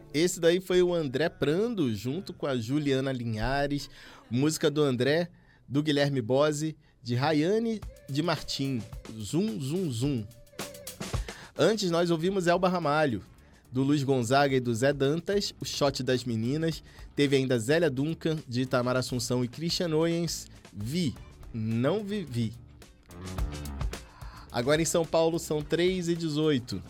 Esse daí foi o André Prando, junto com a Juliana Linhares. Música do André, do Guilherme Bose, de Rayane de Martim. Zum, zum, zum. Antes nós ouvimos Elba Ramalho, do Luiz Gonzaga e do Zé Dantas, o Shot das Meninas. Teve ainda Zélia Duncan, de Itamar Assunção e Christian Oyens. Vi, não vivi. Agora em São Paulo são 3h18.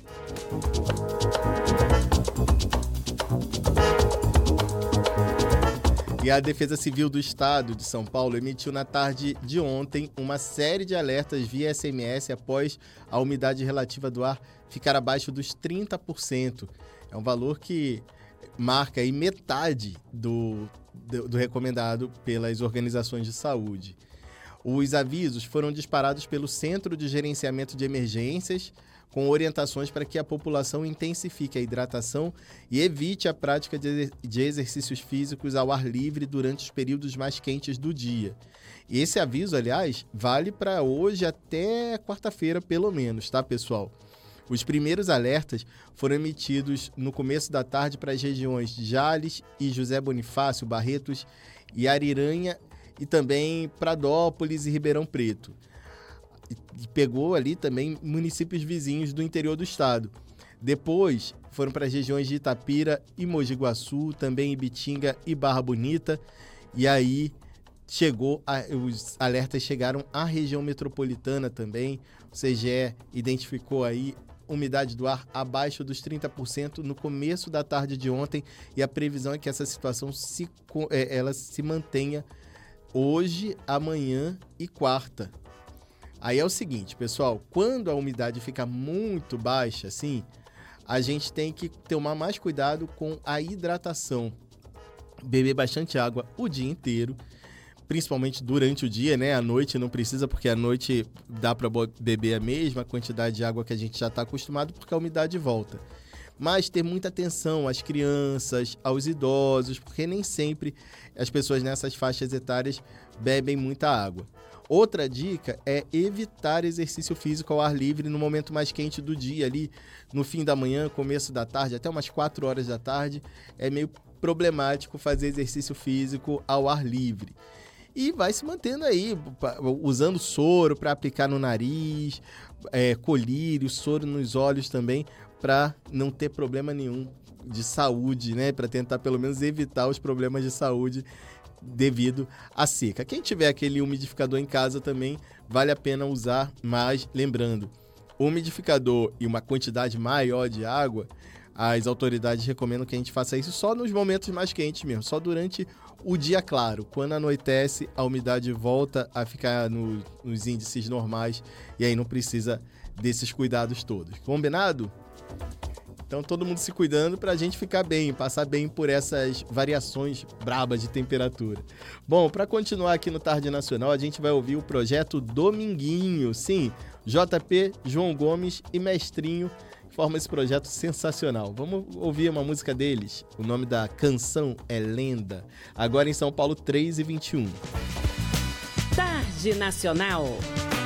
E a Defesa Civil do Estado de São Paulo emitiu na tarde de ontem uma série de alertas via SMS após a umidade relativa do ar ficar abaixo dos 30%. É um valor que marca aí metade do recomendado pelas organizações de saúde. Os avisos foram disparados pelo Centro de Gerenciamento de Emergências, com orientações para que a população intensifique a hidratação e evite a prática de exercícios físicos ao ar livre durante os períodos mais quentes do dia. E esse aviso, aliás, vale para hoje até quarta-feira, pelo menos, tá, pessoal? Os primeiros alertas foram emitidos no começo da tarde para as regiões de Jales e José Bonifácio, Barretos e Ariranha, e também Pradópolis e Ribeirão Preto. E pegou ali também municípios vizinhos do interior do estado. Depois foram para as regiões de Itapira e Mogi Guaçu, também Ibitinga e Barra Bonita. E aí os alertas chegaram à região metropolitana também. O CGE identificou aí umidade do ar abaixo dos 30% no começo da tarde de ontem. E a previsão é que essa situação ela se mantenha hoje, amanhã e quarta. Aí é o seguinte, pessoal, quando a umidade fica muito baixa, assim, a gente tem que tomar mais cuidado com a hidratação. Beber bastante água o dia inteiro, principalmente durante o dia, né? À noite não precisa, porque à noite dá para beber a mesma quantidade de água que a gente já está acostumado, porque a umidade volta. Mas ter muita atenção às crianças, aos idosos, porque nem sempre as pessoas nessas faixas etárias bebem muita água. Outra dica é evitar exercício físico ao ar livre no momento mais quente do dia, ali no fim da manhã, começo da tarde, até umas 4 horas da tarde. É meio problemático fazer exercício físico ao ar livre. E vai se mantendo aí, usando soro para aplicar no nariz, colírio, soro nos olhos também, para não ter problema nenhum de saúde, né? Para tentar pelo menos evitar os problemas de saúde devido à seca. Quem tiver aquele umidificador em casa também vale a pena usar, mas lembrando, o umidificador e uma quantidade maior de água, as autoridades recomendam que a gente faça isso só nos momentos mais quentes mesmo, só durante o dia claro. Quando anoitece, a umidade volta a ficar nos índices normais e aí não precisa desses cuidados todos. Combinado? Então, todo mundo se cuidando para a gente ficar bem, passar bem por essas variações brabas de temperatura. Bom, para continuar aqui no Tarde Nacional, a gente vai ouvir o projeto Dominguinho. Sim, JP, João Gomes e Mestrinho formam esse projeto sensacional. Vamos ouvir uma música deles. O nome da canção é Lenda. Agora em São Paulo, 3h21. Tarde Nacional.